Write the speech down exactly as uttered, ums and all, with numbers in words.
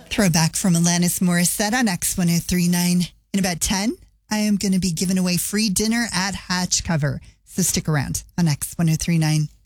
Throwback from Alanis Morissette on X ten thirty-nine. In about ten, I am going to be giving away free dinner at Hatch Cover. So stick around on X ten thirty-nine.